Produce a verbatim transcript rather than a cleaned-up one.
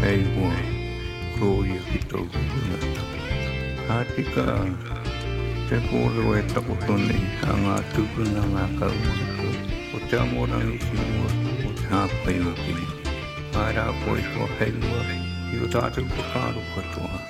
hei mua Gloria ki tau inata. Hatika te pōreo e tako tone a ngā tūpuna ngā kaumata. O te amorang isi mua o te hāpai o ki. Haere a koe kua hei mua i o tātou pakaro katoa.